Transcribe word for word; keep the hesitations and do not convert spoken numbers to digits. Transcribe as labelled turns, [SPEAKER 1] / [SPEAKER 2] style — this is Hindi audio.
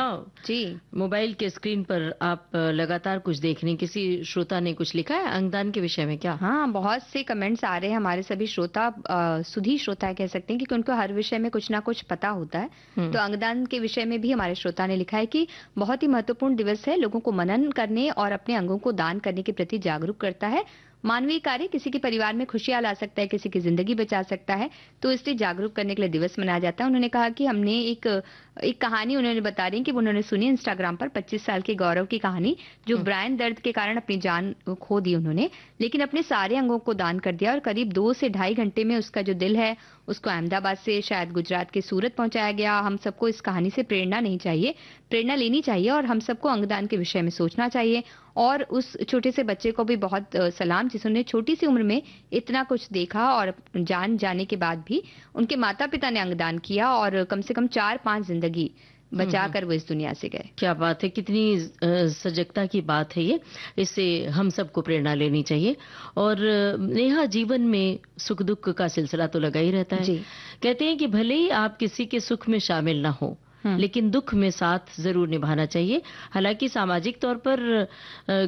[SPEAKER 1] जी।
[SPEAKER 2] मोबाइल के स्क्रीन पर आप लगातार कुछ देख रही हैं, किसी श्रोता ने कुछ लिखा है अंगदान के विषय में क्या?
[SPEAKER 1] हाँ, बहुत से कमेंट्स आ रहे हैं हमारे सभी श्रोता अ, सुधी श्रोता कह सकते हैं क्योंकि उनको हर विषय में कुछ ना कुछ पता होता है।
[SPEAKER 2] हुँ।
[SPEAKER 1] तो अंगदान के विषय में भी हमारे श्रोता ने लिखा है कि बहुत ही महत्वपूर्ण दिवस है, लोगों को मनन करने और अपने अंगों को दान करने के प्रति जागरूक करता है। मानवीय कार्य किसी के परिवार में खुशियाँ ला सकता है, किसी की ज़िंदगी बचा सकता है, तो इसलिए जागरूक करने के लिए दिवस मनाया जाता है। उन्होंने कहा कि हमने एक एक कहानी उन्होंने बता रही हैं कि वो उन्होंने सुनी इंस्टाग्राम पर पच्चीस साल के गौरव की कहानी, जो
[SPEAKER 2] हुँ।
[SPEAKER 1] ब्रेन दर्द के कारण अपनी जान खो दी उन्होंने, लेकिन अपने सारे अंगों को दान कर दिया और करीब दो से ढाई घंटे में उसका जो दिल है, उसको अहमदाबाद से शायद गुजरात के सूरत पहुँचाया गया। हम सबको इस कहानी से प्रेरणा नहीं चाहिए, प्रेरणा लेनी चाहिए और हम सबको अंगदान के विषय में सोचना चाहिए। और उस छोटे से बच्चे को भी बहुत अ, सलाम जिसने छोटी सी उम्र में इतना कुछ देखा और जान जाने के बाद भी उनके माता-पिता ने अंगदान किया और कम से कम चार पाँच ज़िंदगी
[SPEAKER 2] हुँ, हुँ।
[SPEAKER 1] बचाकर वो इस दुनिया से गए।
[SPEAKER 2] क्या बात है, कितनी अ, सजगता की बात है ये। इससे हम सबको प्रेरणा लेनी चाहिए और अ, नेहा जीवन में सुख-दुःख का सिलसिला तो लगा ही रहता है।
[SPEAKER 1] जी।
[SPEAKER 2] कहते हैं कि भले ही आप किसी के सुख में शामिल ना हो,
[SPEAKER 1] हुँ।
[SPEAKER 2] लेकिन दुःख में साथ ज़रूर निभाना चाहिए। हालाँकि सामाजिक तौर पर अ